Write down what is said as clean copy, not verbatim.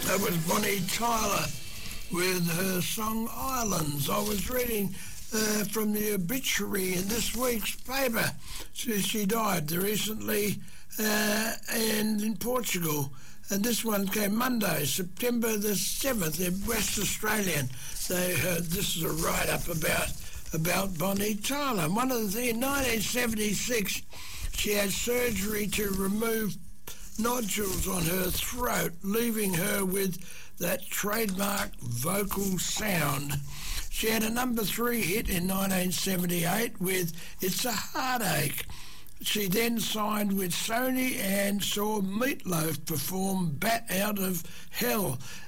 That was Bonnie Tyler with her song Islands. I was reading from the obituary in this week's paper. She died recently and in Portugal. And this one came Monday, September the 7th, in West Australian. This is a write-up about Bonnie Tyler. In 1976, she had surgery to remove nodules on her throat, leaving her with that trademark vocal sound. She had a number 3 hit in 1978 with It's a Heartache. She then signed with Sony and saw Meatloaf perform Bat Out of Hell